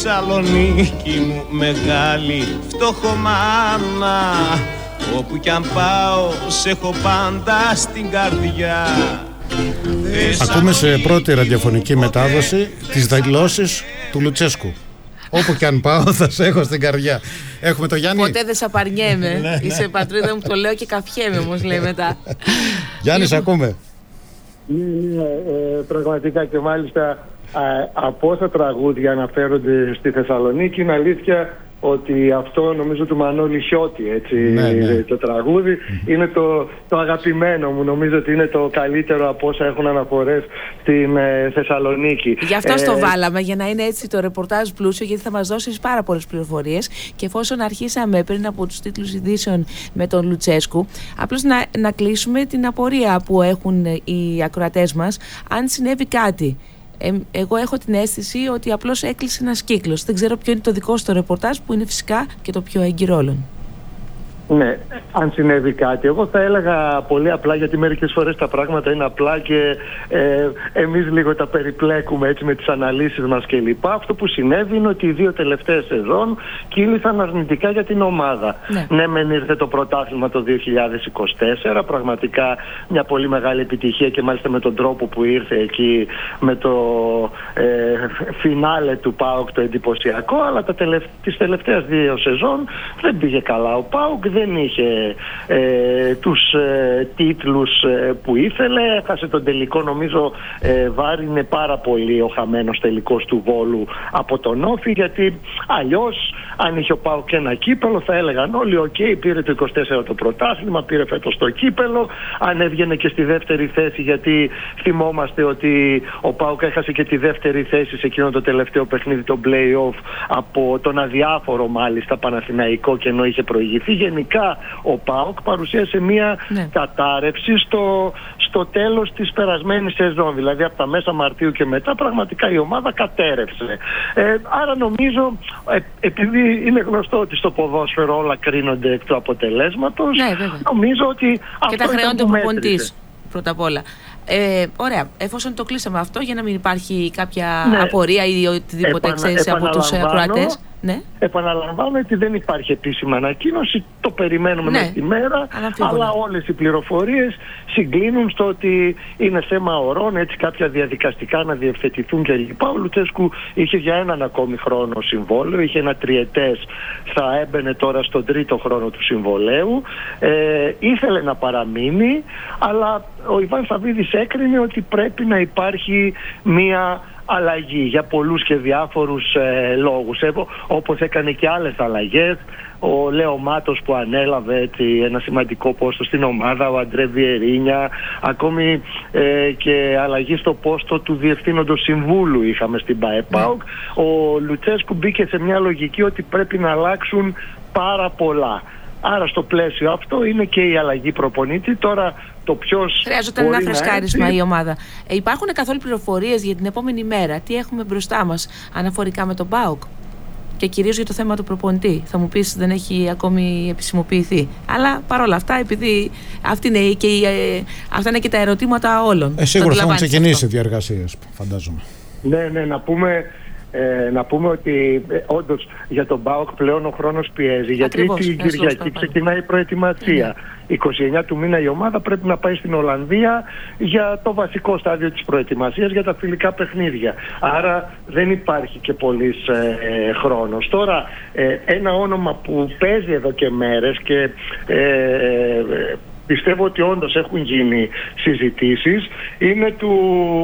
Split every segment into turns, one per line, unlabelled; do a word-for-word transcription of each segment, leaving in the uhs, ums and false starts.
Θεσσαλονίκη μου μεγάλη φτωχομάνα, όπου κι αν πάω σε έχω πάντα στην καρδιά.
Ακούμε σε πρώτη ραδιοφωνική μετάδοση τις δηλώσεις του Λουτσέσκου. Όπου κι αν πάω θα σε έχω στην καρδιά. Έχουμε το Γιάννη.
Ποτέ δεν σαπαρνιέμαι. Είσαι πατρίδα μου, το λέω και καφιέμαι όμως, λέει μετά.
Γιάννη, σε ακούμε.
Ναι, ναι, ε, πραγματικά, και μάλιστα α, από όσα τραγούδια αναφέρονται στη Θεσσαλονίκη, είναι αλήθεια ότι αυτό, νομίζω, του Μανώλη Χιώτη, έτσι, ναι, ναι. το τραγούδι mm. είναι το, το αγαπημένο μου. Νομίζω ότι είναι το καλύτερο από όσα έχουν αναφορές στην ε, Θεσσαλονίκη.
Γι' αυτό
ε,
το βάλαμε, για να είναι έτσι το ρεπορτάζ πλούσιο, γιατί θα μας δώσεις πάρα πολλές πληροφορίες. Και εφόσον αρχίσαμε πριν από τους τίτλους ειδήσεων με τον Λουτσέσκου, απλώς να, να κλείσουμε την απορία που έχουν οι ακροατές μας, αν συνέβη κάτι. Ε, εγώ έχω την αίσθηση ότι απλώς έκλεισε ένας κύκλος. Δεν ξέρω ποιο είναι το δικό σου το ρεπορτάζ, που είναι φυσικά και το πιο εγκυρόλων.
Ναι, αν συνέβη κάτι. Εγώ θα έλεγα πολύ απλά, γιατί μερικές φορές τα πράγματα είναι απλά και ε, εμείς λίγο τα περιπλέκουμε έτσι με τις αναλύσεις μας κλπ. Αυτό που συνέβη είναι ότι οι δύο τελευταίες σεζόν κύλησαν αρνητικά για την ομάδα. Ναι, ναι μεν ήρθε το πρωτάθλημα το δύο χιλιάδες είκοσι τέσσερα, πραγματικά μια πολύ μεγάλη επιτυχία, και μάλιστα με τον τρόπο που ήρθε εκεί, με το ε, φινάλε του ΠΑΟΚ το εντυπωσιακό, αλλά τα τελευ... τις τελευταίες δύο σεζόν δεν πήγε καλά ο ΠΑΟΚ. Δεν είχε ε, τους ε, τίτλους ε, που ήθελε. Έχασε τον τελικό, νομίζω ε, βάρινε πάρα πολύ ο χαμένος τελικός του Βόλου από τον Όφη, γιατί αλλιώς αν είχε ο ΠΑΟΚ και ένα κύπελο θα έλεγαν όλοι οκ, okay, πήρε το είκοσι τέσσερα το πρωτάθλημα, πήρε φέτος το κύπελο, αν έβγαινε και στη δεύτερη θέση, γιατί θυμόμαστε ότι ο ΠΑΟΚ έχασε και τη δεύτερη θέση σε εκείνο το τελευταίο παιχνίδι, το play-off, από τον αδιάφορο μάλιστα Παναθηναϊκό, και ενώ είχε προηγηθεί. Γενικά ο ΠΑΟΚ παρουσίασε μια ναι. κατάρρευση στο, στο τέλος της περασμένης σεζόν, δηλαδή από τα μέσα Μαρτίου και μετά πραγματικά η ομάδα κατέρευσε. Ε, άρα νομίζω, ε, επειδή είναι γνωστό ότι στο ποδόσφαιρο όλα κρίνονται εκ του αποτελέσματος, ναι, νομίζω ότι
και τα χρεώνται ο προπονητής πρώτα απ' όλα. Ε, ωραία, εφόσον το κλείσαμε αυτό, για να μην υπάρχει κάποια ναι. απορία ή οτιδήποτε εξαίρεση από τους ακροατές. Ναι.
Επαναλαμβάνω ότι δεν υπάρχει επίσημη ανακοίνωση, το περιμένουμε ναι. μες τη μέρα, αλλά όλες οι πληροφορίες συγκλίνουν στο ότι είναι θέμα ωρών, έτσι κάποια διαδικαστικά να διευθετηθούν κλπ. Ο Λουτσέσκου είχε για έναν ακόμη χρόνο συμβόλαιο, είχε ένα τριετές, θα έμπαινε τώρα στον τρίτο χρόνο του συμβολέου, ε, ήθελε να παραμείνει, αλλά ο Ιβάν Σαββίδης έκρινε ότι πρέπει να υπάρχει μία αλλαγή για πολλούς και διάφορους ε, λόγους, ε, όπως έκανε και άλλες αλλαγές. Ο Λέο Μάτος που ανέλαβε έτσι, ένα σημαντικό πόστο στην ομάδα, ο Αντρέ Βιερίνια, ακόμη ε, και αλλαγή στο πόστο του Διευθύνοντος Συμβούλου είχαμε στην ΠΑΕΠΑΟΚ. Ναι. Ο Λουτσέσκου μπήκε σε μια λογική ότι πρέπει να αλλάξουν πάρα πολλά. Άρα στο πλαίσιο αυτό είναι και η αλλαγή προπονήτη. Τώρα το ποιος
χρειάζεται ένα φρεσκάρισμα η ομάδα. Ε, υπάρχουν καθόλου πληροφορίες για την επόμενη μέρα? Τι έχουμε μπροστά μας αναφορικά με τον ΠΑΟΚ? Και κυρίως για το θέμα του προπονητή. Θα μου πεις δεν έχει ακόμη επισημοποιηθεί. Αλλά παρόλα αυτά, επειδή αυτή είναι και η, ε, αυτά είναι και τα ερωτήματα όλων.
Ε, σίγουρα θα έχουν ξεκινήσει διαργασίες, φαντάζομαι.
Ναι, ναι, να πούμε... Ε, να πούμε ότι ε, όντως για τον ΠΑΟΚ πλέον ο χρόνος πιέζει.
Ακριβώς,
γιατί την Κυριακή ξεκινάει η προετοιμασία. Mm. είκοσι εννέα του μήνα η ομάδα πρέπει να πάει στην Ολλανδία για το βασικό στάδιο της προετοιμασίας για τα φιλικά παιχνίδια. Άρα δεν υπάρχει και πολύς ε, χρόνος. Τώρα ε, ένα όνομα που παίζει εδώ και μέρες και ε, ε, πιστεύω ότι όντως έχουν γίνει συζητήσεις είναι του...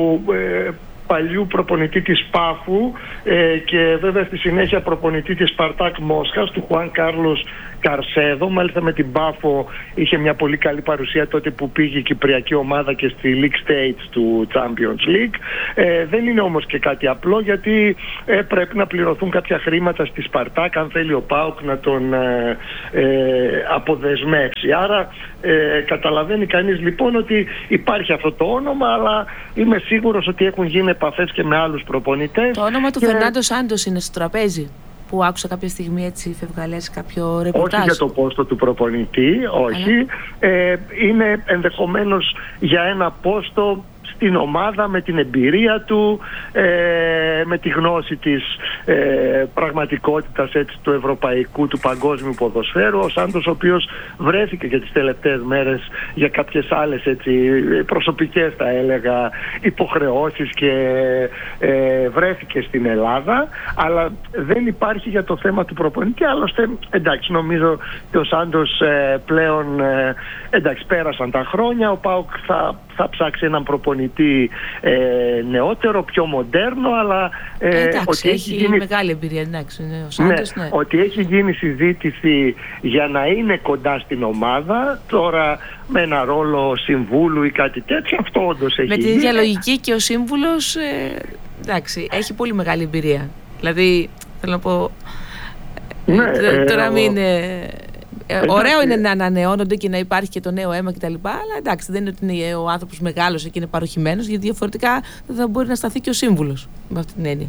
Ε, παλιού προπονητή της Πάφου ε, και βέβαια στη συνέχεια προπονητή της Σπαρτάκ Μόσχας, του Χουάν Κάρλος Καρσέδο. Μάλιστα με την Πάφο είχε μια πολύ καλή παρουσία τότε που πήγε η κυπριακή ομάδα και στη League States του Champions League. Ε, δεν είναι όμως και κάτι απλό, γιατί ε, πρέπει να πληρωθούν κάποια χρήματα στη Σπαρτάκ αν θέλει ο ΠΑΟΚ να τον ε, ε, αποδεσμεύσει. Άρα ε, καταλαβαίνει κανείς λοιπόν ότι υπάρχει αυτό το όνομα, αλλά είμαι σίγουρος ότι έχουν γίνει επαφές και με άλλους προπονητές.
Το όνομα του
και...
Φερνάντο Σάντος είναι στο τραπέζι, που άκουσα κάποια στιγμή έτσι φευγαλές κάποιο ρεπορτάζ.
Όχι για το πόστο του προπονητή, όχι. Ε, είναι ενδεχομένως για ένα πόστο στην ομάδα με την εμπειρία του, ε, με τη γνώση της ε, πραγματικότητας έτσι, του ευρωπαϊκού, του παγκόσμιου ποδοσφαίρου. Ο Σάντος, ο οποίος βρέθηκε και τις τελευταίες μέρες για κάποιες άλλες έτσι, προσωπικές θα έλεγα υποχρεώσεις και ε, βρέθηκε στην Ελλάδα, αλλά δεν υπάρχει για το θέμα του προπονητή. Άλλωστε, εντάξει, νομίζω ότι ο Σάντος ε, πλέον ε, εντάξει, πέρασαν τα χρόνια, ο ΠΑΟΚ θα, θα ψάξει έναν προπονητή ε, νεότερο, πιο μοντέρνο, αλλά
ε, εντάξει,
ότι
έχει, έχει γίνει... μεγάλη εμπειρία, εντάξει, ναι, ο Σάντος, ναι, ναι.
Ότι έχει γίνει συζήτηση για να είναι κοντά στην ομάδα, τώρα με ένα ρόλο συμβούλου ή κάτι τέτοιο, αυτό όντως έχει.
Με την ίδια λογική και ο σύμβουλος, ε, εντάξει, έχει πολύ μεγάλη εμπειρία. Δηλαδή, θέλω να πω,
ναι,
ε, τώρα
ε,
μην... Ε, Ε, ωραίο είναι να ανανεώνονται και να υπάρχει και το νέο αίμα κτλ. Αλλά εντάξει, δεν είναι ότι είναι ο άνθρωπος μεγάλος και είναι παροχημένος, γιατί διαφορετικά δεν θα μπορεί να σταθεί και ο σύμβουλος με αυτή την έννοια.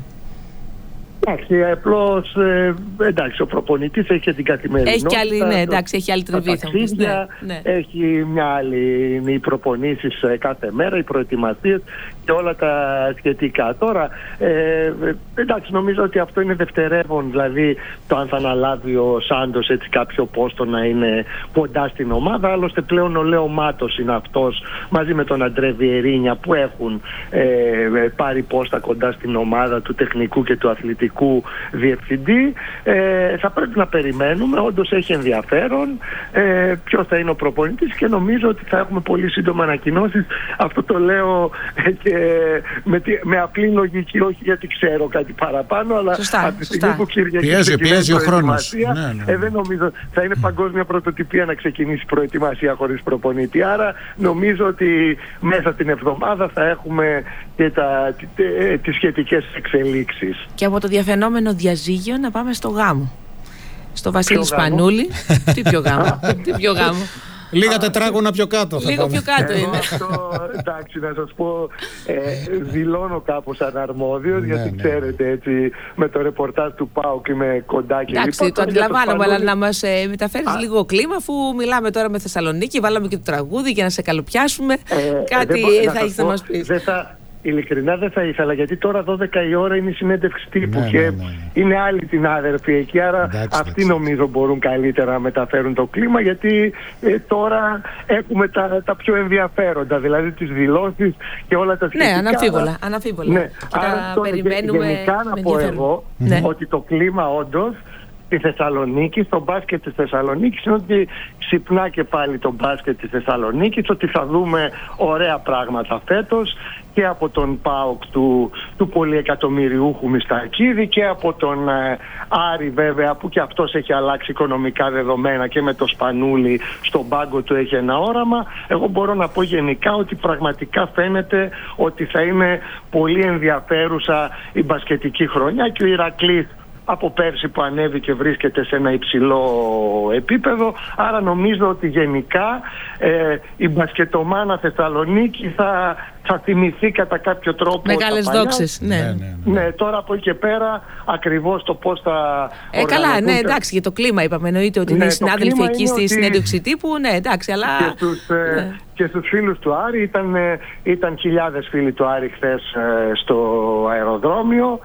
Εντάξει, απλώς, ε, εντάξει, ο προπονητής έχει και την καθημερινότητα.
Έχει και άλλη, ναι, εντάξει, έχει άλλη τριβή.
Ταξίδια, ναι, ναι. Έχει μια άλλη, είναι οι προπονήσεις κάθε μέρα, οι προετοιμασίες και όλα τα σχετικά. Τώρα, ε, εντάξει, νομίζω ότι αυτό είναι δευτερεύον, δηλαδή το αν θα αναλάβει ο Σάντος έτσι κάποιο πόστο να είναι κοντά στην ομάδα. Άλλωστε πλέον ο Λέο Μάτος είναι αυτός μαζί με τον Αντρέ Βιερίνια που έχουν ε, πάρει πόστα κοντά στην ομάδα του τεχνικού και του αθλητικού διευθυντή. Ε, θα πρέπει να περιμένουμε, όντως έχει ενδιαφέρον ε, ποιος θα είναι ο προπονητής και νομίζω ότι θα έχουμε πολύ σύντομα ανακοινώσεις. Αυτό το λέω ε, και με, τη, με απλή λογική, όχι γιατί ξέρω κάτι παραπάνω, αλλά
σωστά,
από τη στιγμή που Κυριακή
πιέζει, πιέζει ο χρόνος. Ναι, ναι.
Ε, δεν νομίζω θα είναι παγκόσμια πρωτοτυπία να ξεκινήσει προετοιμασία χωρίς προπονητή. Άρα νομίζω ότι μέσα την εβδομάδα θα έχουμε και τα, τις σχετικές εξελίξεις.
Και από το διαφαινόμενο διαζύγιο να πάμε στο γάμο. Στο Βασίλη Σπανούλη. Τι πιο γάμο. Τι πιο γάμο.
Λίγα τετράγωνα πιο κάτω.
Λίγο πιο κάτω είναι.
Αυτό, εντάξει, να σας πω, ε, δηλώνω κάπως αναρμόδιος,
ναι,
γιατί
ναι,
ξέρετε έτσι, με το ρεπορτάζ του ΠΑΟΚ είμαι κοντά και
εντάξει,
λοιπά.
το αντιλαμβάνομαι, αλλά να μας ε, μεταφέρεις
Α,
λίγο κλίμα, αφού μιλάμε τώρα με Θεσσαλονίκη, βάλαμε και το τραγούδι για να σε καλοπιάσουμε.
Ε,
κάτι
ε,
θα έχεις να μας πεις.
Ειλικρινά δεν θα ήθελα, γιατί τώρα δώδεκα η ώρα είναι η συνέντευξη τύπου,
ναι,
και
ναι, ναι.
είναι άλλοι την άδερφοι εκεί, άρα
εντάξει,
αυτοί
εντάξει.
νομίζω μπορούν καλύτερα να μεταφέρουν το κλίμα, γιατί ε, τώρα έχουμε τα, τα πιο ενδιαφέροντα, δηλαδή τις δηλώσεις και όλα τα σχετικά.
Ναι, αναμφίβολα, αναμφίβολα.
Ναι,
άρα τώρα
περιμένουμε γενικά να πω εγώ
ναι.
ότι το κλίμα όντως στη Θεσσαλονίκη, στο μπάσκετ της Θεσσαλονίκης, είναι ότι ξυπνά και πάλι το μπάσκετ της Θεσσαλονίκης, ότι θα δούμε ωραία πράγματα φέτος και από τον ΠΑΟΚ του, του πολυεκατομμυριούχου Μιστακίδη και από τον ε, Άρη βέβαια, που και αυτός έχει αλλάξει οικονομικά δεδομένα και με το Σπανούλη στον πάγκο του έχει ένα όραμα. Εγώ μπορώ να πω γενικά ότι πραγματικά φαίνεται ότι θα είναι πολύ ενδιαφέρουσα η μπασκετική χρονιά και ο Ηρακλής από πέρσι που ανέβηκε βρίσκεται σε ένα υψηλό επίπεδο, άρα νομίζω ότι γενικά ε, η μπασκετομάνα Θεσσαλονίκη θα, θα θυμηθεί κατά κάποιο τρόπο.
Μεγάλες δόξες, ναι.
Ναι, ναι, ναι.
Ναι, τώρα από εκεί και πέρα ακριβώς το πώς θα
ε, καλά, ναι, εντάξει, για το κλίμα είπαμε, εννοείται ότι
ναι,
είναι οι συνάδελφοι εκεί στη
ότι...
συνέντευξη τύπου, ναι, εντάξει, αλλά...
Και στους,
ναι.
ε, και στους φίλους του Άρη, ήταν, ε, ήταν χιλιάδες φίλοι του Άρη χθες ε, στο αεροδρόμιο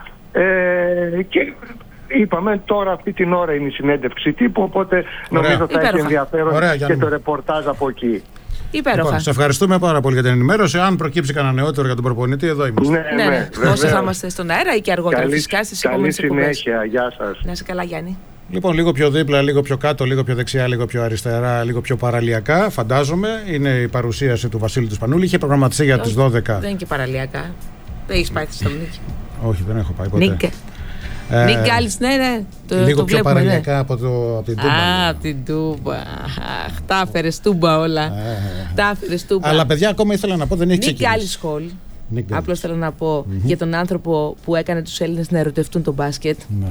ε, και... Είπαμε τώρα αυτή την ώρα είναι η συνέντευξη τύπου, οπότε νομίζω θα
Υπέροχα.
έχει ενδιαφέρον.
Ωραία,
και το ρεπορτάζ από εκεί.
Υπέροχα.
Λοιπόν, σε ευχαριστούμε πάρα πολύ για την ενημέρωση. Αν προκύψει κανένα νεότερο για τον προπονητή, εδώ είμαστε.
Ναι,
Ναι,
ναι,
ναι. Όσο θα είμαστε στον αέρα ή και αργότερα
καλή,
φυσικά στις
καλή
επόμενες εκπομπές.
συνέχεια, γεια σας.
Να είσαι καλά, Γιάννη.
Λοιπόν, λίγο πιο δίπλα, λίγο πιο κάτω, λίγο πιο δεξιά, λίγο πιο αριστερά, λίγο πιο παραλιακά, φαντάζομαι. Είναι η παρουσίαση του Βασίλη του Σπανούλη. Είχε προγραμματιστεί για τις δώδεκα.
Δεν είναι και παραλιακά. Δεν έχει πάει στη Θεσσαλονίκη.
Όχι, δεν έχω πάει ποτέ.
Νίκε.
Ε,
Νίκ Γκάλης, ναι, ναι. Το,
λίγο
το
πιο
βλέπουμε,
παραλιακά
ναι.
από, το, από την Τούμπα.
Α, από την Τούμπα. Αχ, τα έφερες Τούμπα όλα.
Ε,
Τα έφερες Τούμπα.
Αλλά παιδιά, ακόμα ήθελα να πω, δεν έχει
Νίκ
ξεκινήσει.
Γκάλης Χολ.
Nick Γκάλης.
Απλώς θέλω να πω mm-hmm. για τον άνθρωπο που έκανε τους Έλληνες να ερωτευτούν τον μπάσκετ.
Ναι.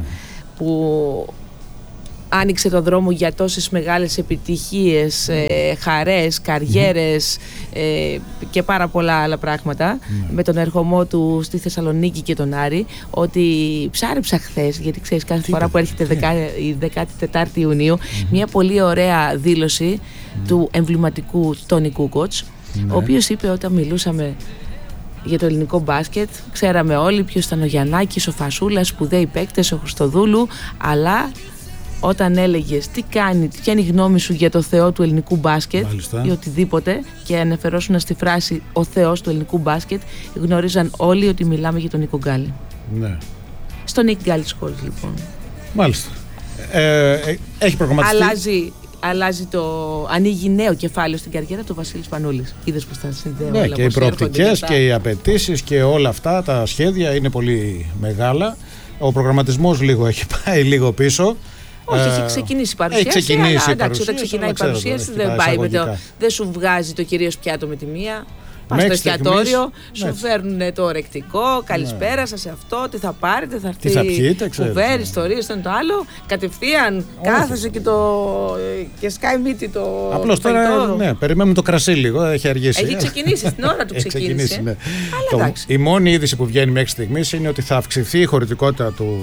Που άνοιξε το δρόμο για τόσες μεγάλες επιτυχίες, ε, χαρές, καριέρες ε, και πάρα πολλά άλλα πράγματα mm. με τον ερχομό του στη Θεσσαλονίκη και τον Άρη, ότι ψάρεψα χθες, γιατί ξέρεις κάθε Τι φορά που έρχεται δεκα, η δεκάτη τετάρτη Ιουνίου mm. μια πολύ ωραία δήλωση mm. του εμβληματικού Τόνι Κούκοτς, mm. ο οποίος είπε όταν μιλούσαμε για το ελληνικό μπάσκετ. Ξέραμε όλοι ποιος ήταν ο Γιαννάκης, ο Φασούλας, σπουδαίοι παίκτες, ο Χριστοδούλου, αλλά όταν έλεγες τι κάνει, ποια είναι η γνώμη σου για το Θεό του ελληνικού μπάσκετ, μάλιστα, ή οτιδήποτε, και αναφερόσουν στη φράση ο Θεός του ελληνικού μπάσκετ, γνωρίζαν όλοι ότι μιλάμε για τον Νίκο Γκάλη.
Ναι.
Στο Νίκο Γκάλη Σχόλης, λοιπόν.
Μάλιστα. Ε, ε, έχει προγραμματιστεί.
Αλλάζει, αλλάζει το. Ανοίγει νέο κεφάλαιο στην καριέρα του Βασίλης Πανούλης. Είδες πως τα συνδέω.
Ναι,
όλα,
και οι προοπτικές και οι απαιτήσεις και όλα αυτά τα σχέδια είναι πολύ μεγάλα. Ο προγραμματισμός λίγο έχει πάει λίγο πίσω.
Όχι, έχει ξεκινήσει η παρουσίαση.
Έχει ξεκινήσει
αλλά,
η
εντάξει, όταν
παρουσίαση,
ξεκινάει η παρουσίαση, δεν, πάει με το, δεν σου βγάζει το κυρίως πιάτο με τη μία. Πας στο εστιατόριο, σου ναι, φέρνουν το ορεκτικό, καλησπέρα ναι, σας σε αυτό, τι θα πάρετε, θα έρθει κουβέρι, ιστορίες, το άλλο. Κατευθείαν κάθεσαι και, το, και σκάει μύτη το.
Απλώς τώρα ναι, περιμένουμε το κρασί λίγο, έχει αργήσει.
Έχει ξεκινήσει, στην ώρα του ξεκίνησε. Ναι. Αλλά
το, η μόνη είδηση που βγαίνει μέχρι στιγμής είναι ότι θα αυξηθεί η χωρητικότητα του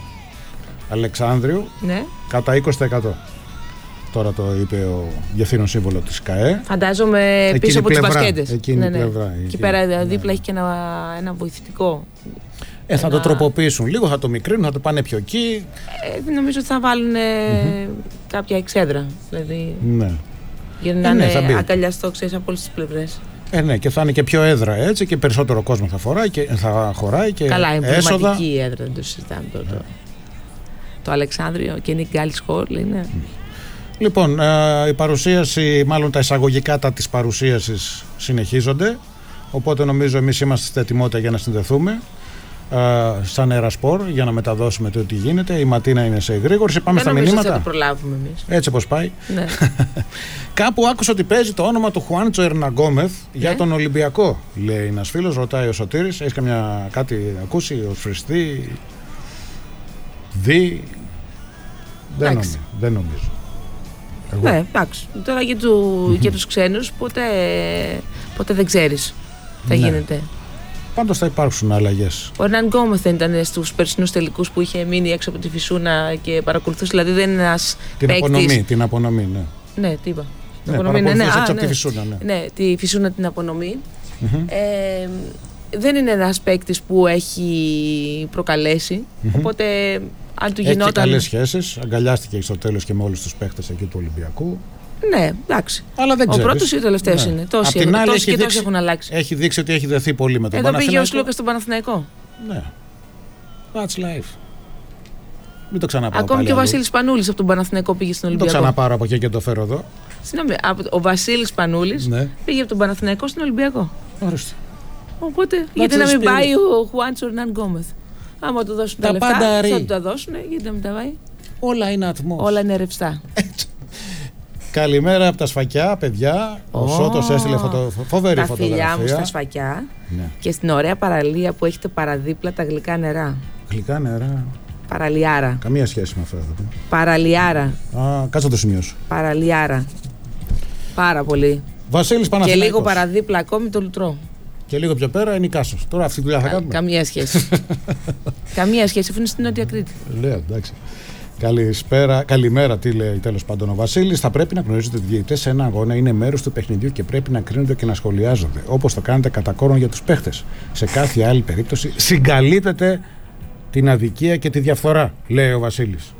Αλεξάνδριου ναι, κατά είκοσι τοις εκατό. Τώρα το είπε ο διευθύνων σύμβολο της ΚΑΕ.
Φαντάζομαι εκείνη πίσω από τις μπασκέτες.
Εκείνη ναι, ναι. πλευρά.
Εκεί πέρα ναι, δίπλα ναι, έχει και ένα, ένα βοηθητικό.
Ε, θα ένα... το τροποποιήσουν λίγο, θα το μικρύνουν, θα το πάνε πιο εκεί.
Ε, νομίζω ότι θα βάλουν mm-hmm, κάποια εξέδρα. Δηλαδή,
ναι.
Για να ε, είναι ναι, αγκαλιαστό, ξέρεις, από όλες τις πλευρές.
Ε, ναι, και θα είναι και πιο έδρα έτσι και περισσότερο κόσμο θα, φοράει και, θα χωράει και
καλά,
έσοδα.
Καλά, η έδρα, δεν το συζητάμε τώρα. Yeah. Το, το Αλεξάνδριο και Νίκ Γκάλης Χολ είναι. Mm.
Λοιπόν, η παρουσίαση, μάλλον τα εισαγωγικά τα της παρουσίασης συνεχίζονται, οπότε νομίζω εμείς είμαστε στην ετοιμότητα για να συνδεθούμε σαν Ερασπορ για να μεταδώσουμε το τι γίνεται. Η Ματίνα είναι σε εγρήγορση. Πάμε
δεν
στα μηνύματα.
Δεν θα το προλάβουμε εμείς.
Έτσι όπως πάει.
Ναι.
Κάπου άκουσα ότι παίζει το όνομα του Χουάντσο Ερναγκόμεθ για ναι, τον Ολυμπιακό, λέει ένας φίλος, ρωτάει ο Σωτήρης. Έχεις καμιά κάτι ακούσει, ο Σφριστή, δει? Δεν νομίζω. Δεν νομίζω.
Εγώ. Ναι, εντάξει. Τώρα για, του, mm-hmm, για τους ξένους ποτέ, ποτέ δεν ξέρεις τι ναι, γίνεται.
Πάντως θα υπάρξουν αλλαγές.
Ο Ερνάν Γκόμεθ ήταν στους περσινούς τελικούς που είχε μείνει έξω από τη Φυσούνα και παρακολουθούσε. Δηλαδή δεν είναι ένας
την παίκτης. Απονομή, την απονομή, ναι.
Ναι, τι είπα.
Ναι, απονομή, ναι, ναι, έξω από ναι, τη Φυσούνα. Ναι,
ναι, τη Φυσούνα την απονομή. Mm-hmm. Ε, δεν είναι ένας παίκτης που έχει προκαλέσει. Mm-hmm. Οπότε αν του γινόταν.
Έχει καλές σχέσεις, αγκαλιάστηκε στο τέλος και με όλους τους παίκτες εκεί του Ολυμπιακού.
Ναι, εντάξει.
Αλλά δεν
ο πρώτος ή ο τελευταίος ναι, είναι. Τόσοι,
την άλλη
τόσοι
έχει
και
δείξει,
έχουν αλλάξει.
Έχει δείξει ότι έχει δεθεί πολύ με τον
Εδώ
Παναθηναϊκό.
Εδώ πήγε ο Σλούκας στον Παναθηναϊκό.
Ναι. That's life. Μην το ξαναπάω.
Ακόμη και ο Βασίλης Πανούλης από τον Παναθηναϊκό πήγε στην Ολυμπιακό.
Μην το ξαναπάρω από εκεί και το φέρω εδώ.
Συγγνώμη, ο Βασίλης Πανούλης ναι, πήγε από τον Παναθηναϊκό στην Ολυμπιακό.
Ορίστε.
Οπότε, That's γιατί να μην spirit. Πάει ο Χουάντσο Ερνάν Γκόμεθ. Άμα του δώσουν τα, τα λεφτά, θα του τα δώσουν, γιατί να μην τα πάει.
Όλα είναι ατμός.
Όλα είναι ρευστά.
Καλημέρα από τα Σφακιά, παιδιά. Ο oh, Σώτος έστειλε φωτο... φοβερή
τα
φωτογραφία.
Τα φιλιά μου στα Σφακιά ναι, και στην ωραία παραλία που έχετε παραδίπλα τα γλυκά νερά.
Γλυκά νερά.
Παραλιάρα.
Καμία σχέση με αυτό.
Παραλιάρα.
Α, κάτσε να το σημειώσω.
Παραλιάρα. Πάρα πολύ.
Βασίλης Παναθηναϊκός.
Και λίγο παραδίπλα ακόμη το Λουτρό.
Και λίγο πιο πέρα είναι η Κάσος. Τώρα αυτή τη δουλειά θα κάνουμε.
Καμία σχέση. Καμία σχέση, αφού είναι στην Νότια Κρήτη.
Λέω, εντάξει. Καλησπέρα, καλημέρα, τι λέει τέλος πάντων ο Βασίλης. Θα πρέπει να γνωρίζετε ότι οι διαιτητές σε ένα αγώνα είναι μέρος του παιχνιδιού και πρέπει να κρίνονται και να σχολιάζονται. Όπως το κάνετε κατά κόρον για τους παίχτες. Σε κάθε άλλη περίπτωση συγκαλύπτεται την αδικία και τη διαφθορά, λέει ο Βασίλης.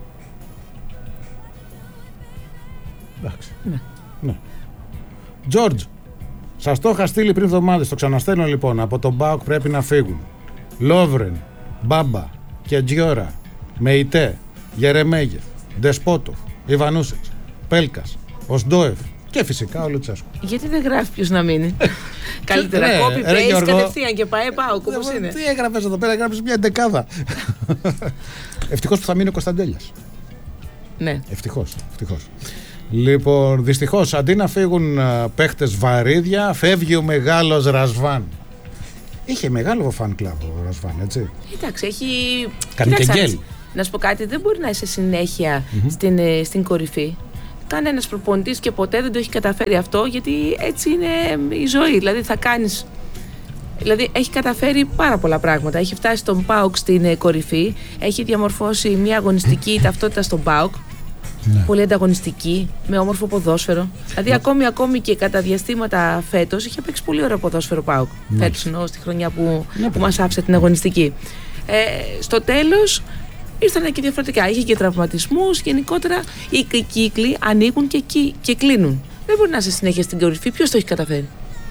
Εντάξει.
Ναι.
Ναι. George, σας το είχα στείλει πριν εβδομάδες. Το ξαναστέλνω λοιπόν. Από τον ΠΑΟΚ πρέπει να φύγουν Λόβρεν, Μπάμπα και Τζιόρα, Μεϊτέ, Γερεμέγεφ, Ντεσπότοφ, Ιβανούσετς, Πέλκας, Οσντόεφ και φυσικά ο Λουτσέσκου.
Γιατί δεν γράφει ποιος να μείνει? Καλύτερα copy paste κατευθείαν και πάει ΠΑΟΚ όπως είναι.
Τι έγραφες εδώ πέρα, έγραφες μια δεκάδα. Ευτυχώς που θα μείνει ο Κωνσταντέλιας.
Ναι.
Ευτυχώς, ευτυχώς. Λοιπόν, δυστυχώς αντί να φύγουν παίχτες βαρύδια, φεύγει ο μεγάλος Ρασβάν. Είχε μεγάλο φαν κλαμπ ο Ρασβάν, έτσι.
Εντάξει, έχει.
Κάνει και γκέλ.
Να σου πω κάτι, δεν μπορεί να είσαι συνέχεια mm-hmm, στην, στην κορυφή. Κανένας προπονητής και ποτέ δεν το έχει καταφέρει αυτό, γιατί έτσι είναι η ζωή. Δηλαδή θα κάνεις. Δηλαδή έχει καταφέρει πάρα πολλά πράγματα. Έχει φτάσει τον ΠΑΟΚ στην κορυφή, έχει διαμορφώσει μια αγωνιστική ταυτότητα στον ΠΑΟΚ.
Ναι.
Πολύ ανταγωνιστική, με όμορφο ποδόσφαιρο. Δηλαδή, ναι. ακόμη, ακόμη και κατά διαστήματα φέτος είχε παίξει πολύ ωραίο ποδόσφαιρο ΠΑΟΚ. Ναι. Φέτος εννοώ, στη χρονιά που, ναι, που μας άφησε την αγωνιστική. Ε, στο τέλος ήρθαν και διαφορετικά. Είχε και τραυματισμούς. Γενικότερα οι κύκλοι ανοίγουν και, και, και κλείνουν. Δεν μπορεί να είσαι συνέχεια στην κορυφή. Ποιος το έχει καταφέρει?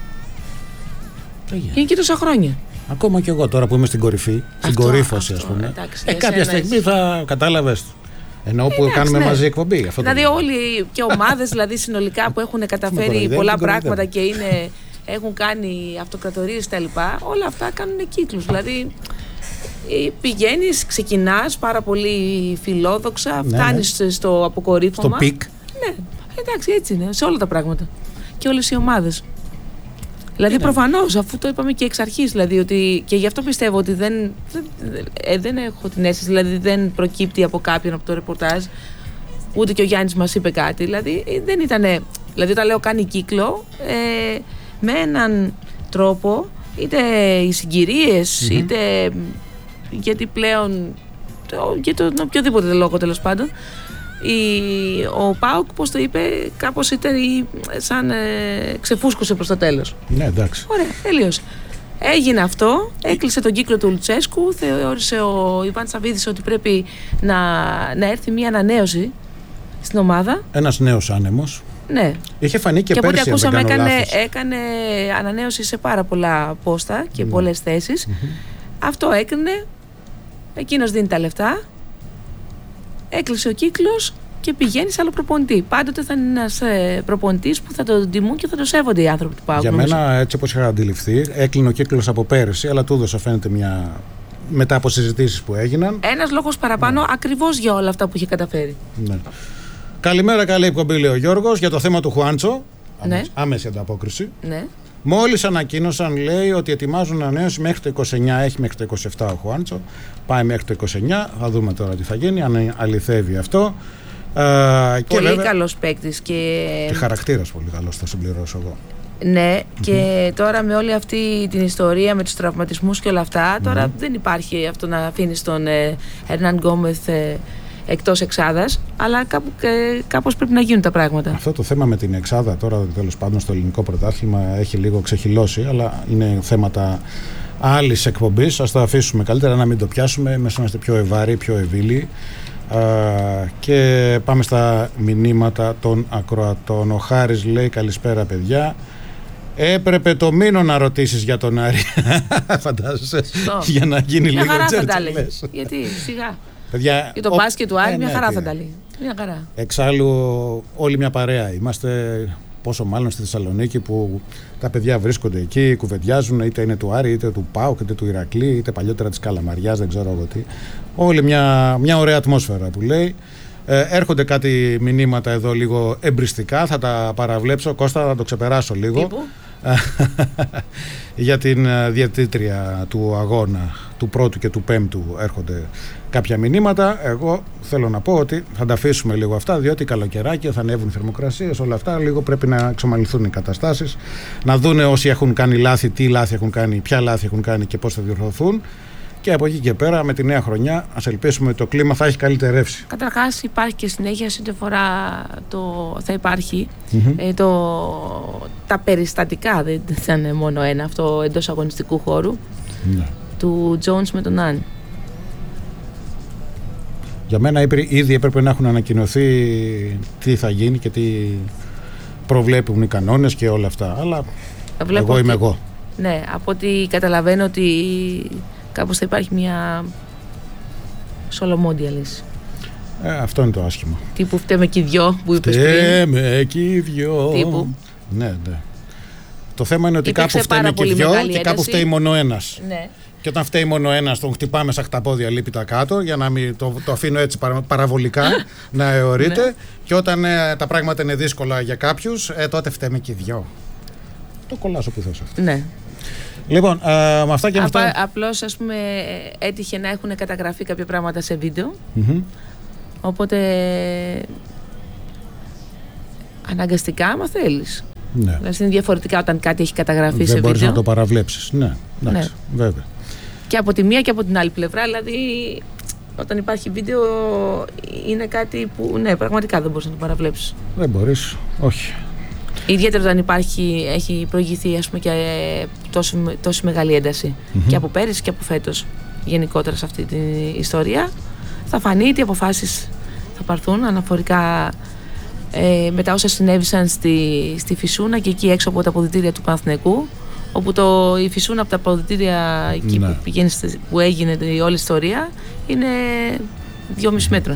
Yeah. Είναι και τόσα χρόνια.
Ακόμα και εγώ τώρα που είμαι στην κορυφή, στην κορύφωση, ας πούμε.
Εντάξει,
ε, κάποια στιγμή θα κατάλαβες. Ενώ που εντάξει, κάνουμε ναι. μαζί εκπομπή. Αυτό
δηλαδή, όλοι και ομάδες δηλαδή, συνολικά που έχουν καταφέρει πολλά πράγματα και είναι, έχουν κάνει αυτοκρατορίες κτλ. Όλα αυτά κάνουν κύκλους. Δηλαδή, πηγαίνεις, ξεκινάς πάρα πολύ φιλόδοξα,
ναι,
φτάνεις
ναι.
στο αποκορύφωμα.
Στο πικ.
Ναι, εντάξει, έτσι είναι σε όλα τα πράγματα. Και όλες οι ομάδες. Δηλαδή,
είναι.
Προφανώς, αφού το είπαμε και εξ αρχής, δηλαδή, ότι, και γι' αυτό πιστεύω ότι δεν, δεν, ε, δεν έχω την αίσθηση, δηλαδή δεν προκύπτει από κάποιον από το ρεπορτάζ, ούτε και ο Γιάννης μας είπε κάτι. Δηλαδή, δεν ήτανε, δηλαδή όταν λέω κάνει κύκλο, ε, με έναν τρόπο, είτε οι συγκυρίες, mm-hmm. είτε γιατί πλέον, το, για τον οποιοδήποτε λόγο τέλος πάντων, η, ο ΠΑΟΚ, πώς το είπε, κάπως ήταν σαν ε, ξεφούσκωσε προς το τέλος.
Ναι, εντάξει.
Ωραία, τελείωσε. Έγινε αυτό, έκλεισε τον κύκλο του Λουτσέσκου, θεώρησε ο Ιβάν Σαββίδης ότι πρέπει να, να έρθει μια ανανέωση στην ομάδα.
Ένας νέος άνεμος.
Ναι.
Είχε φανεί και,
και
πέρσι,
από ό,τι ακούσαμε, έκανε,
έκανε,
έκανε ανανέωση σε πάρα πολλά πόστα και mm. πολλές θέσεις. Mm-hmm. Αυτό έκρινε, εκείνος δίνει τα λεφτά. Έκλεισε ο κύκλος και πηγαίνει σε άλλο προπονητή. Πάντοτε θα είναι ένας προπονητής που θα τον τιμούν και θα το σέβονται οι άνθρωποι του ΠΑΟΚ.
Για μένα, έτσι όπως είχα αντιληφθεί, έκλεινε ο κύκλος από πέρυσι, αλλά του έδωσα φαίνεται μια. Μετά από συζητήσεις που έγιναν.
Ένας λόγος παραπάνω, ναι. ακριβώς για όλα αυτά που είχε καταφέρει.
Ναι. Καλημέρα, καλή εκπομπή, λέει ο Γιώργος, για το θέμα του Χουάντσο.
Ναι.
Άμεση ανταπόκριση.
Ναι.
Μόλις ανακοίνωσαν, λέει, ότι ετοιμάζουν ανανέωση μέχρι το είκοσι εννιά. Έχει μέχρι το είκοσι επτά ο Χουάντσο. Πάει μέχρι το είκοσι εννιά. Θα δούμε τώρα τι θα γίνει, αν αληθεύει αυτό.
Ε, πολύ βέβαια, καλός παίκτης και...
και χαρακτήρας πολύ καλός, θα συμπληρώσω εγώ.
Ναι, mm-hmm. και τώρα με όλη αυτή την ιστορία με τους τραυματισμούς και όλα αυτά, τώρα mm-hmm. δεν υπάρχει αυτό να αφήνεις τον Ερνάν Γκόμεθ ε, εκτός εξάδας, αλλά κάπου, ε, κάπως πρέπει να γίνουν τα πράγματα.
Αυτό το θέμα με την εξάδα τώρα, τέλος πάντων, στο ελληνικό πρωτάθλημα έχει λίγο ξεχυλώσει, αλλά είναι θέματα άλλης εκπομπής. Ας το αφήσουμε καλύτερα, να μην το πιάσουμε. Μέσα είμαστε πιο ευάροι, πιο ευήλοι. Uh, και πάμε στα μηνύματα των ακροατών. Ο Χάρης λέει: καλησπέρα, παιδιά. Έπρεπε το Μήνο να ρωτήσεις για τον Άρη. Φαντάζεσαι. Για να γίνει
μια
λίγο
χαρά
τσέρτσι,
θα τα λέει. Γιατί σιγά.
Παιδιά,
για το
ο...
μπάσκετ του Άρη,
ε,
μια
ναι,
χαρά
και...
θα τα λέει. Μια χαρά.
Εξάλλου, όλοι μια παρέα είμαστε. Πόσο μάλλον στη Θεσσαλονίκη που τα παιδιά βρίσκονται εκεί, κουβεντιάζουν, είτε είναι του Άρη, είτε του ΠΑΟΚ, είτε του Ηρακλή, είτε παλιότερα της Καλαμαριάς, δεν ξέρω εγώ τι. Όλη μια, μια ωραία ατμόσφαιρα που λέει. Ε, έρχονται κάτι μηνύματα εδώ λίγο εμπριστικά, θα τα παραβλέψω. Κώστα, θα το ξεπεράσω λίγο. Για την διαιτήτρια του αγώνα του πρώτου και του πέμπτου έρχονται κάποια μηνύματα. Εγώ θέλω να πω ότι θα τα αφήσουμε λίγο αυτά, διότι καλοκαιράκια θα ανέβουν οι θερμοκρασίες, όλα αυτά λίγο πρέπει να εξομαλυνθούν οι καταστάσεις, να δούνε όσοι έχουν κάνει λάθη, τι λάθη έχουν κάνει, ποια λάθη έχουν κάνει και πώς θα διορθωθούν. Και από εκεί και πέρα, με τη νέα χρονιά, ας ελπίσουμε ότι το κλίμα θα έχει καλυτερεύσει.
Καταρχάς, υπάρχει και συνέχεια, σε φορά το, θα υπάρχει
mm-hmm.
ε, το, τα περιστατικά. Δεν ήταν μόνο ένα αυτό εντός αγωνιστικού χώρου.
Ναι.
Του Jones με τον Αν.
Για μένα ήδη έπρεπε να έχουν ανακοινωθεί τι θα γίνει και τι προβλέπουν οι κανόνες και όλα αυτά. Αλλά
Βλέπω
εγώ είμαι
ότι,
εγώ.
Ναι, από ό,τι καταλαβαίνω ότι κάπως θα υπάρχει μια σολομόντια λύση.
Ε, αυτό είναι το άσχημο.
Τύπου φταίμε και οι δυο που είπες πριν.
Φταίμε και οι δυο.
Τύπου.
Ναι, ναι. Το θέμα είναι ότι
Υπήρξε
κάπου φταίμε και οι δυο και
ένταση.
κάπου φταίει μόνο ένας.
Ναι.
Και όταν φταίει μόνο ένας, τον χτυπάμε σαν χταπόδια λίπητα κάτω, για να μην το, το αφήνω έτσι παρα, παραβολικά να αιωρείται. Ναι. Και όταν ε, τα πράγματα είναι δύσκολα για κάποιους, ε, τότε φταίμε και οι δυο. Το κολλάσω που θες αυτό.
Ναι.
Λοιπόν, ε, με αυτά και με αυτά.
Απλώς, ας πούμε, έτυχε να έχουν καταγραφεί κάποια πράγματα σε βίντεο.
Mm-hmm.
Οπότε αναγκαστικά, άμα θέλεις.
Ναι.
Δηλαδή είναι διαφορετικά όταν κάτι έχει καταγραφεί
δεν
σε βίντεο.
Δεν μπορείς να το παραβλέψεις. Ναι, εντάξει, ναι. Βέβαια.
Και από τη μία και από την άλλη πλευρά, δηλαδή Όταν υπάρχει βίντεο είναι κάτι που ναι, πραγματικά δεν μπορείς να το παραβλέψεις.
Δεν μπορείς, όχι.
Ιδιαίτερα όταν υπάρχει, έχει προηγηθεί ας πούμε, και τόση, τόση μεγάλη ένταση mm-hmm. και από πέρυσι και από φέτος γενικότερα σε αυτή την ιστορία, θα φανεί τι αποφάσεις θα πάρθουν αναφορικά ε, με τα όσα συνέβησαν στη, στη Φυσούνα και εκεί έξω από τα αποδυτήρια του Παναθηναϊκού, όπου το, η Φυσούνα από τα αποδυτήρια εκεί ναι. που, πηγαίνει, που έγινε η όλη ιστορία είναι δυόμισι μέτρα.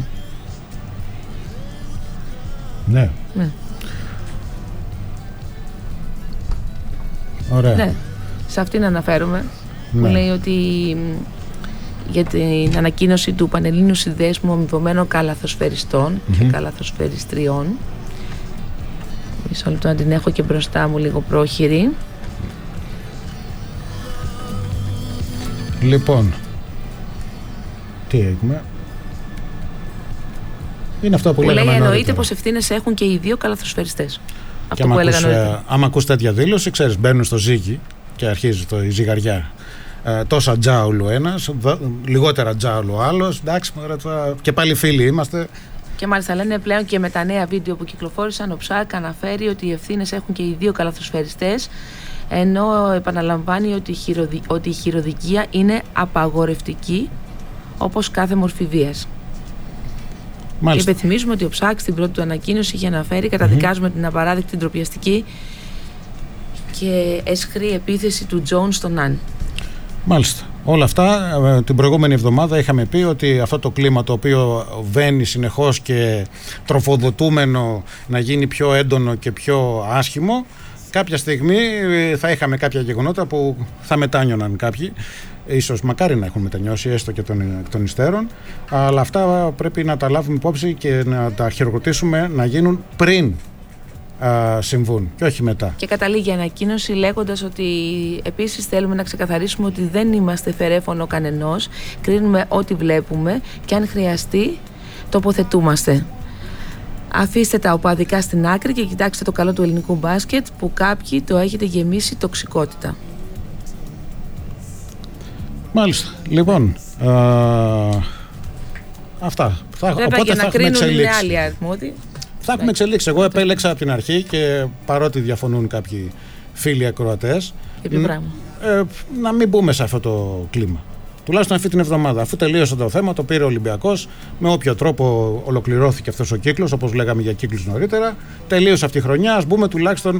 Ναι.
ναι.
Ωραία.
Ναι. Σε αυτήν αναφέρομαι ναι. που λέει ότι για την ανακοίνωση του Πανελλήνιου Συνδέσμου Αμοιβωμένων Καλαθοσφαιριστών mm-hmm. και Καλαθοσφαιριστριών. Μισό λεπτό να την έχω και μπροστά μου λίγο πρόχειρη.
Λοιπόν, τι έχουμε. Είναι αυτό που, που
λέει εννοείται πως ευθύνες έχουν και οι δύο καλαθοσφαιριστές. Αυτό που έλεγα νωρίτερα.
Άμα ακούς τέτοια δήλωση, ξέρεις, μπαίνουν στο ζύγι και αρχίζει το, η ζυγαριά. Ε, τόσα τζάουλου ένας, λιγότερα τζάουλου άλλος. Εντάξει, και πάλι φίλοι είμαστε.
Και μάλιστα λένε πλέον και με τα νέα βίντεο που κυκλοφόρησαν, ο Ψάκ αναφέρει ότι οι ευθύνες έχουν και οι δύο καλαθοσφαιριστές, ενώ επαναλαμβάνει ότι η, χειροδι... ότι η χειροδικία είναι απαγορευτική όπως κάθε μορφή βίας.
Μάλιστα.
Υπενθυμίζουμε ότι ο Ψάκ στην πρώτη του ανακοίνωση είχε αναφέρει καταδικάζουμε mm-hmm. την απαράδεκτη ντροπιαστική και αισχρή επίθεση του Τζον στον Ναν.
Μάλιστα. Όλα αυτά την προηγούμενη εβδομάδα είχαμε πει ότι αυτό το κλίμα το οποίο βαίνει συνεχώς και τροφοδοτούμενο να γίνει πιο έντονο και πιο άσχημο, κάποια στιγμή θα είχαμε κάποια γεγονότα που θα μετάνιωναν κάποιοι. Ίσως μακάρι να έχουν μετανιώσει έστω και των, των υστέρων, αλλά αυτά πρέπει να τα λάβουμε υπόψη και να τα χειροκροτήσουμε να γίνουν πριν α, συμβούν και όχι μετά.
Και καταλήγει η ανακοίνωση λέγοντας ότι επίσης θέλουμε να ξεκαθαρίσουμε ότι δεν είμαστε φερέφωνο κανενός, κρίνουμε ό,τι βλέπουμε και αν χρειαστεί τοποθετούμαστε. Αφήστε τα οπαδικά στην άκρη και κοιτάξτε το καλό του ελληνικού μπάσκετ που κάποιοι το έχετε γεμίσει τοξικότητα.
Μάλιστα. Λοιπόν, α, αυτά. Θα,
Βέβαια,
οπότε
για
θα
να κρίνουν
εξελίξει.
είναι άλλοι αρμόδιοι.
Θα έχουμε εξελίξει. Εγώ επέλεξα από την αρχή και παρότι διαφωνούν κάποιοι φίλοι ακροατές, ε, να μην μπούμε σε αυτό το κλίμα. Τουλάχιστον αυτή την εβδομάδα. Αφού τελείωσε το θέμα, το πήρε ο Ολυμπιακός. Με όποιο τρόπο ολοκληρώθηκε αυτός ο κύκλος, όπως λέγαμε για κύκλους νωρίτερα. Τελείωσε αυτή η χρονιά. Ας μπούμε τουλάχιστον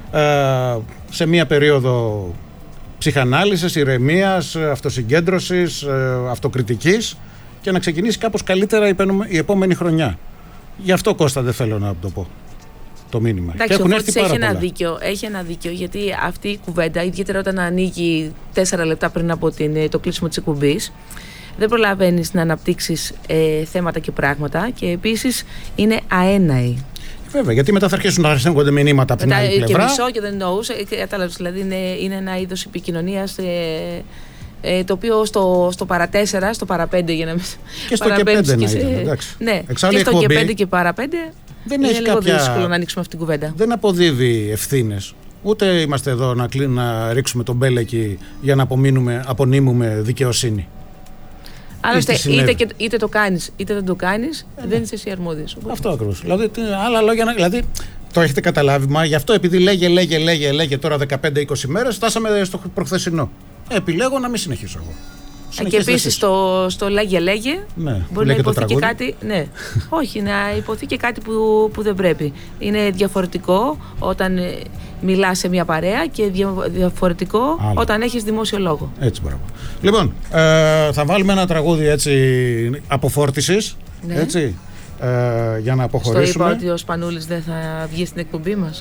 ε, σε μία περίοδο ψυχανάλυσης, ηρεμίας, αυτοσυγκέντρωσης, αυτοκριτικής και να ξεκινήσει κάπως καλύτερα η επόμενη χρονιά. Γι' αυτό, Κώστα, δεν θέλω να το πω το μήνυμα.
Εντάξει,
και έχουν
ο
έρθει
Φώτης
πάρα
έχει, ένα
πολλά.
δίκιο, έχει ένα δίκιο, γιατί αυτή η κουβέντα, ιδιαίτερα όταν ανοίγει τέσσερα λεπτά πριν από την, το κλείσιμο της εκπομπής, δεν προλαβαίνεις να αναπτύξεις ε, θέματα και πράγματα και επίσης είναι αέναη.
Βέβαια, γιατί μετά θα αρχίσουν να αρσένονται μηνύματα από την άλλη πλευρά.
Και μισό και δεν εννοούσα. Κατάλαβες, δηλαδή είναι, είναι ένα είδος επικοινωνίας ε, ε, το οποίο στο, στο παρατέσσερα, στο παραπέντε για να μην.
Και στο και πέντε να ήταν, εντάξει.
Ναι,
εξάλλου
και στο
εκπομπή,
και πέντε και παραπέντε.
Δεν
είναι
έχει
λίγο
κάποια... δύσκολο
να ανοίξουμε αυτή την κουβέντα.
Δεν αποδίδει ευθύνες. Ούτε είμαστε εδώ να, κλει... να ρίξουμε τον μπέλεκι για να απονείμουμε δικαιοσύνη.
Άλλωστε, είτε, είτε, είτε το κάνεις είτε δεν το κάνεις, ε, δεν είσαι εσύ αρμόδιος.
Αυτό ακριβώς. Δηλαδή, άλλα λόγια, δηλαδή, το έχετε καταλάβει, μα γι' αυτό επειδή λέγε, λέγε, λέγε, λέγε τώρα δεκαπέντε είκοσι μέρες, φτάσαμε στο προχθεσινό. Επιλέγω να μην συνεχίσω εγώ.
Και επίσης στο, στο λέγε, λέγε,
ναι,
μπορεί να υποθεί και κάτι. Ναι, όχι, να υποθεί και κάτι που, που δεν πρέπει. Είναι διαφορετικό όταν μιλάς σε μια παρέα και διαφορετικό Άλλο. όταν έχεις δημόσιο λόγο.
Έτσι, μπράβο. Λοιπόν, ε, θα βάλουμε ένα τραγούδι έτσι αποφόρτισης, ναι. έτσι, ε, για να αποχωρήσουμε.
Στο είπα ότι ο Σπανούλης δεν θα βγει στην εκπομπή μας.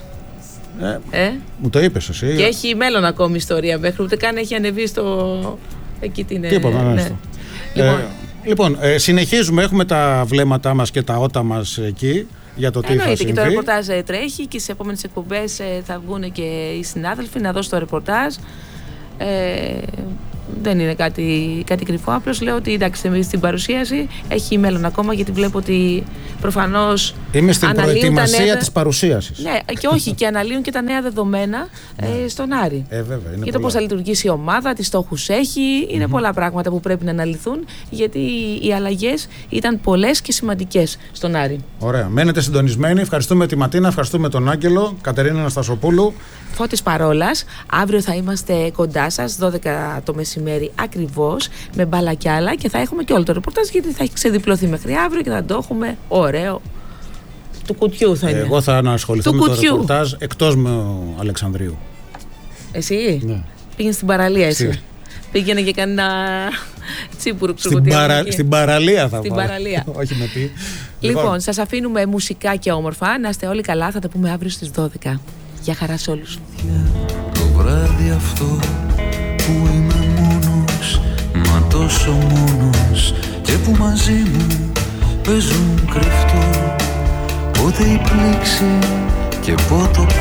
Ε, ε? Μου το είπες εσύ.
Και έχει μέλλον ακόμη ιστορία μέχρι ούτε καν έχει ανεβεί στο... Εκεί την...
Τίποτα, ναι. ναι. Λοιπόν, ε, λοιπόν ε, συνεχίζουμε, έχουμε τα βλέμματά μας και τα ότα μας εκεί για το τι Εννοείται, θα συμβεί.
Και το ρεπορτάζ τρέχει και στις επόμενες εκπομπές θα βγουν και οι συνάδελφοι να δώσουν το ρεπορτάζ. Ε, Δεν είναι κάτι, κάτι κρυφό. Απλώς λέω ότι εντάξει, στην παρουσίαση έχει μέλλον ακόμα, γιατί βλέπω ότι προφανώς.
Είμαι στην προετοιμασία
νέα...
της παρουσίασης.
Ναι, και όχι, και αναλύουν και τα νέα δεδομένα ε, στον Άρη.
Ε, βέβαια, είναι
για το πώς θα λειτουργήσει η ομάδα, τι στόχους έχει. Είναι mm-hmm. πολλά πράγματα που πρέπει να αναλυθούν, γιατί οι αλλαγές ήταν πολλές και σημαντικές στον Άρη.
Ωραία. Μένετε συντονισμένοι. Ευχαριστούμε τη Ματίνα, ευχαριστούμε τον Άγγελο, Κατερίνα Αναστασοπούλου.
Φώτης Παρόλας. Αύριο θα είμαστε κοντά σας, δώδεκα το μεσημέρι ακριβώς, με μπάλα κι άλλα, και θα έχουμε και όλο το ρεπορτάζ, γιατί θα έχει ξεδιπλωθεί μέχρι αύριο και θα το έχουμε ωραίο. Του κουτιού θα είναι.
Εγώ θα ανασχοληθώ με κουτιού. Το ρεπορτάζ εκτός με ο Αλεξανδρίου.
Εσύ?
Ναι.
Πήγαινε στην παραλία εσύ.
Στη...
Πήγαινε και κάνει ένα τσίπουρου.
Στην, παρα... στην παραλία θα
Στην
πάω.
παραλία.
Όχι με τι.
Λοιπόν, λοιπόν, σας αφήνουμε μουσικά και όμορφα. Να είστε όλοι καλά, θα τα πούμε αύριο στις δώδεκα. Γεια χαρά σε όλους.
Το βράδυ αυτό που είμαι μόνος, μα τόσο μόνος, και που μαζί μου παίζουν κρυφτό, πότε η πλήξη και πότε